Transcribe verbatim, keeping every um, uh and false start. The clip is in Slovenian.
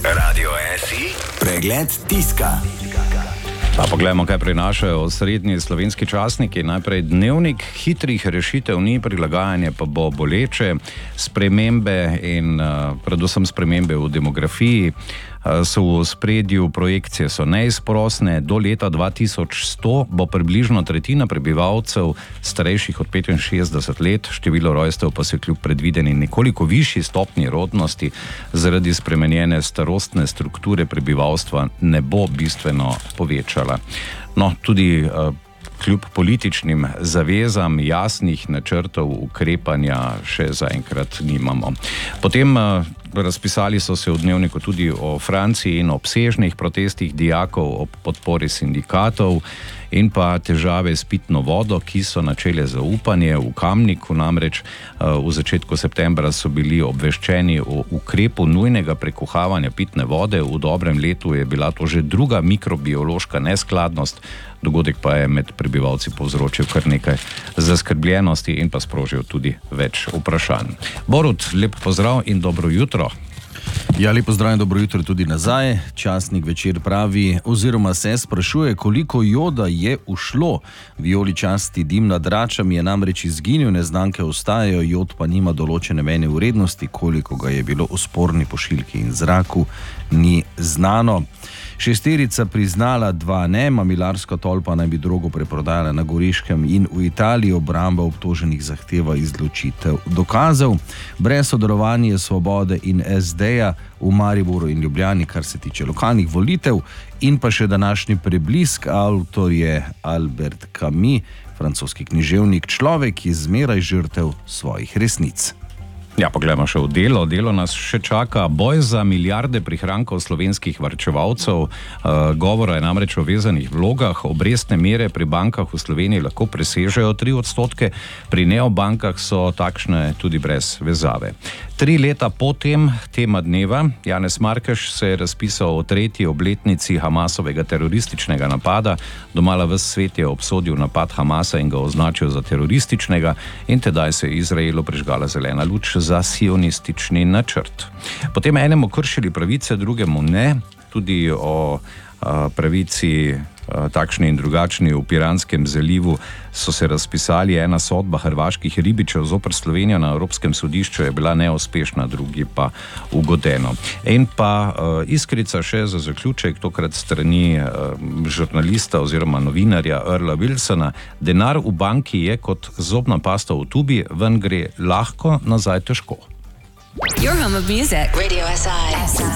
Radio S I, pregled tiska. Pa poglejmo, kaj prinašajo osrednji slovenski časniki. Najprej Dnevnik, hitrih rešitev ni, prilagajanje pa bo boleče, spremembe in uh, predvsem spremembe v demografiji uh, so v ospredju, projekcije so neizprosne. Do leta dva tisoč sto bo približno tretjina prebivalcev starejših od petinšestdeset let, število rojstev pa se kljub predvideni nekoliko višji stopnji rodnosti zaradi spremenjene starostne strukture prebivalstva ne bo bistveno povečala. No, tudi uh, kljub političnim zavezam jasnih načrtov ukrepanja še zaenkrat nimamo. Potem uh, razpisali so se v Dnevniku tudi o Franciji in obsežnih protestih dijakov ob podpori sindikatov in pa težave s pitno vodo, ki so načele zaupanje. V Kamniku namreč uh, v začetku septembra so bili obveščeni o ukrepu nujnega prekuhavanja pitne vode. V dobrem letu je bila to že druga mikrobiološka neskladnost, dogodek pa je med prebivalci povzročil kar nekaj zaskrbljenosti in pa sprožil tudi več vprašanj. Borut, lep pozdrav in dobro jutro. Ja, lepo zdrav in dobro jutro tudi nazaj. Časnik Večer pravi, oziroma se sprašuje, koliko joda je ušlo. Vijoličasti dim nad Račami je namreč izginil, neznanke ostajajo, jod pa nima določene mejne vrednosti, koliko ga je bilo v sporni pošiljki in zraku, ni znano. Šesterica priznala, dva ne, mamilarska tolpa naj bi drogo preprodajala na Goriškem in v Italiji, obramba obtoženih zahteva izločitev dokazov. Brez sodelovanja Svobode in es deja v Mariboru in Ljubljani, kar se tiče lokalnih volitev, in pa še današnji preblisk, avtor je Albert Camus, francoski književnik, človek je zmeraj žrtev svojih resnic. Ja, pogledamo še v Delo. Delo nas še čaka. Boj za milijarde prihrankov slovenskih varčevalcev. Uh, govora je namreč o vezanih vlogah. Obrestne mere pri bankah v Sloveniji lahko presežejo tri odstotke, pri neobankah so takšne tudi brez vezave. Tri leta potem tema dneva Janez Markeš se je razpisal o tretji obletnici Hamasovega terorističnega napada. Domala ves svet je obsodil napad Hamasa in ga označil za terorističnega in tedaj se je Izraelu prižgala zelena luč za sionistični načrt. Potem enemu kršili pravice, drugemu ne. Tudi o a, pravici a, takšni in drugačni v Piranskem zalivu so se razpisali. Ena sodba hrvaških ribičev zoper Slovenijo na Evropskem sodišču je bila neuspešna, drugi pa ugodeno. In pa a, iskrica še za zaključek, tokrat strani a, žurnalista oziroma novinarja Earla Wilsona. Denar v banki je kot zobna pasta v tubi, ven gre lahko, nazaj težko. Your home of music. Radio S I.